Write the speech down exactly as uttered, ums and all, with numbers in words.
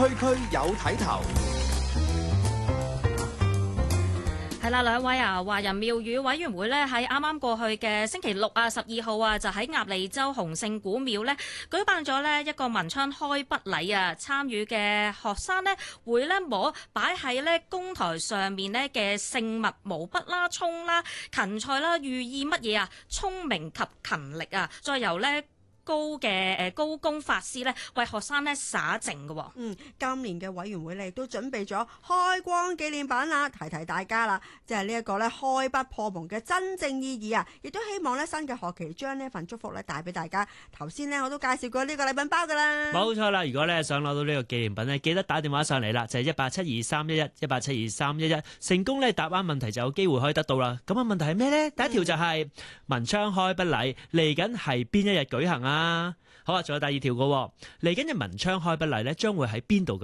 區區有睇頭。 係啦，兩位啊，華人廟宇委員會呢，喺啱啱過去嘅星期六啊，十二號啊，就喺鴨脷洲洪聖古廟呢舉辦咗呢一個文昌開筆禮啊。參與嘅學生呢，會呢摸擺喺呢公台上面呢嘅聖物毛筆啦、蔥啦、芹菜啦，寓意乜嘢啊？聰明及勤力啊！再由呢高嘅誒高公法師咧，為學生咧灑淨嘅。 嗯，今年嘅委員會咧亦都準備咗開光紀念版啦，提提大家啦，即係呢一個咧開筆破蒙嘅真正意義啊！亦都希望咧新嘅學期將呢份祝福咧帶俾大家。頭先呢，我都介紹過呢個禮品包噶啦， 冇錯啦！如果咧想攞到呢個紀念品咧，記得打電話上嚟啦，就係一八七二三一一一八七二三一一，成功咧答啱問題就有機會可以得到啦。咁啊問題係咩呢？第一條就係、是嗯、文昌開筆禮嚟緊係邊一日舉行啊？好啊，仲有第二條嘅，嚟緊嘅文昌開筆禮咧，將會喺邊度？